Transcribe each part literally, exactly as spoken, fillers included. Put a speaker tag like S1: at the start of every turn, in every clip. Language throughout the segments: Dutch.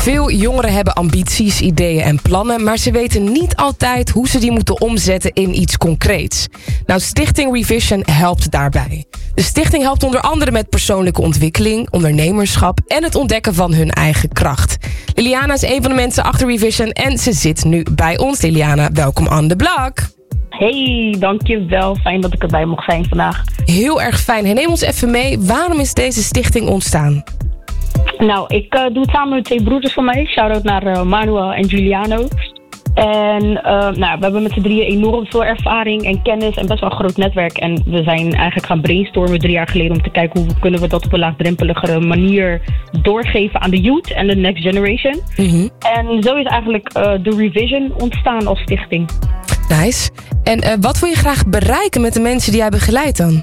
S1: Veel jongeren hebben ambities, ideeën en plannen, maar ze weten niet altijd hoe ze die moeten omzetten in iets concreets. Nou, Stichting Revision helpt daarbij. De stichting helpt onder andere met persoonlijke ontwikkeling, ondernemerschap en het ontdekken van hun eigen kracht. Liliana is een van de mensen achter Revision en ze zit nu bij ons. Liliana, welkom on the block.
S2: Hey, dankjewel. Fijn dat ik erbij mocht zijn vandaag.
S1: Heel erg fijn. Hey, neem ons even mee. Waarom is deze stichting ontstaan?
S2: Nou, ik uh, doe het samen met twee broeders van mij. Shout-out naar uh, Manuel en Giuliano. En uh, nou, we hebben met z'n drieën enorm veel ervaring en kennis en best wel een groot netwerk. En we zijn eigenlijk gaan brainstormen drie jaar geleden om te kijken hoe kunnen we dat op een laagdrempeligere manier doorgeven aan de youth en de next generation. Mm-hmm. En zo is eigenlijk uh, de Revision ontstaan als stichting.
S1: Nice. En uh, wat wil je graag bereiken met de mensen die jij begeleidt dan?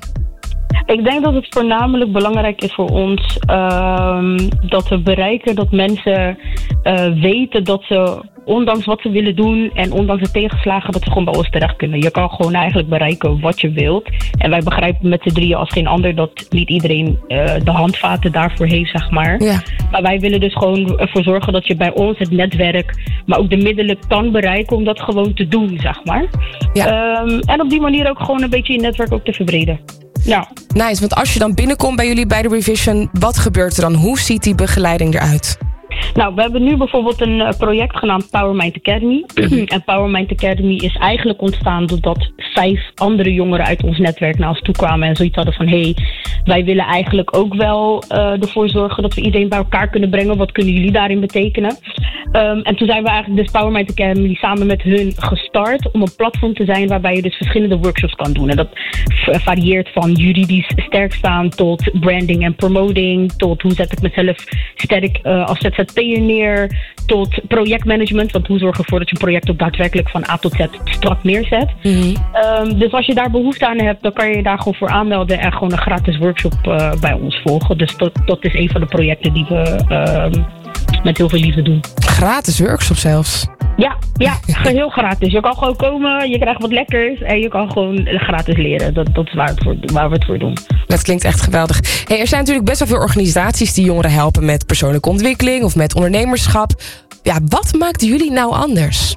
S2: Ik denk dat het voornamelijk belangrijk is voor ons uh, dat we bereiken dat mensen uh, weten dat ze, ondanks wat ze willen doen en ondanks de tegenslagen, dat ze gewoon bij ons terecht kunnen. Je kan gewoon eigenlijk bereiken wat je wilt. En wij begrijpen met z'n drieën als geen ander dat niet iedereen uh, de handvaten daarvoor heeft, zeg maar. Ja. Maar wij willen dus gewoon ervoor zorgen dat je bij ons het netwerk, maar ook de middelen kan bereiken om dat gewoon te doen, zeg maar. Ja. Um, en op die manier ook gewoon een beetje je netwerk ook te verbreden. Ja.
S1: Nice, want als je dan binnenkomt bij jullie bij de Revision, wat gebeurt er dan? Hoe ziet die begeleiding eruit?
S2: Nou, we hebben nu bijvoorbeeld een uh, project genaamd Power Mind Academy. En Power Mind Academy is eigenlijk ontstaan doordat vijf andere jongeren uit ons netwerk naar ons toe kwamen en zoiets hadden van, hé, hey, wij willen eigenlijk ook wel uh, ervoor zorgen dat we iedereen bij elkaar kunnen brengen. Wat kunnen jullie daarin betekenen? Um, en toen zijn we eigenlijk dus Power Mind Academy samen met hun gestart om een platform te zijn waarbij je dus verschillende workshops kan doen. En dat varieert van juridisch sterk staan tot branding en promoting, tot hoe zet ik mezelf sterk uh, als Z Z P'er neer, tot projectmanagement. Want hoe zorg je ervoor dat je een project ook daadwerkelijk van A tot Z strak neerzet. Mm-hmm. Um, dus als je daar behoefte aan hebt, dan kan je je daar gewoon voor aanmelden en gewoon een gratis workshop uh, bij ons volgen. Dus dat, dat is een van de projecten die we uh, met heel veel liefde doen.
S1: Gratis workshop zelfs?
S2: Ja, ja, heel gratis. Je kan gewoon komen, je krijgt wat lekkers en je kan gewoon gratis leren. Dat, dat is waar, het voor, waar we het voor doen.
S1: Dat klinkt echt geweldig. Hey, er zijn natuurlijk best wel veel organisaties die jongeren helpen met persoonlijke ontwikkeling of met ondernemerschap. Ja, wat maakt jullie nou anders?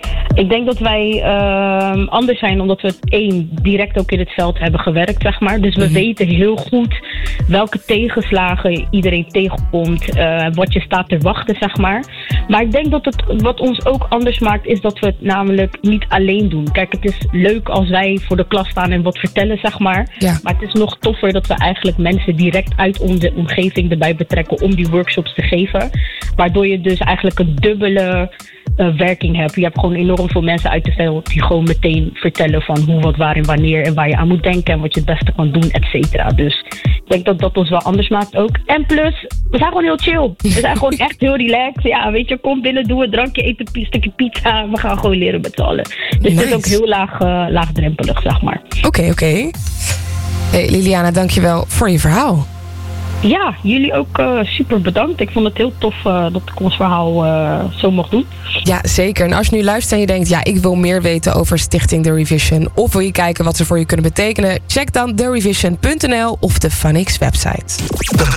S2: Ik denk dat wij uh, anders zijn omdat we het één direct ook in het veld hebben gewerkt, zeg maar. Dus we mm-hmm. weten heel goed welke tegenslagen iedereen tegenkomt, uh, wat je staat te wachten, zeg maar. Maar ik denk dat het wat ons ook anders maakt is dat we het namelijk niet alleen doen. Kijk, het is leuk als wij voor de klas staan en wat vertellen, zeg maar. Ja. Maar het is nog toffer dat we eigenlijk mensen direct uit onze omgeving erbij betrekken om die workshops te geven. Waardoor je dus eigenlijk een dubbele Uh, werking hebt. Je hebt gewoon enorm veel mensen uit de veld die gewoon meteen vertellen van hoe, wat, waar en wanneer en waar je aan moet denken en wat je het beste kan doen, et cetera. Dus ik denk dat dat ons wel anders maakt ook. En plus, we zijn gewoon heel chill. We zijn gewoon echt heel relaxed. Ja, weet je, kom binnen, doe een drankje, eet een stukje pizza. We gaan gewoon leren met z'n allen. Dus nice. Het is ook heel laag, uh, laagdrempelig, zeg maar.
S1: Oké, okay, oké. Okay. Hey, Liliana, dankjewel voor je verhaal.
S2: Ja, jullie ook uh, super bedankt. Ik vond het heel tof uh, dat ik ons verhaal uh, zo mocht doen.
S1: Ja, zeker. En als je nu luistert en je denkt, ja, ik wil meer weten over Stichting The Revision, of wil je kijken wat ze voor je kunnen betekenen, check dan the revision punt n l of de Funix website.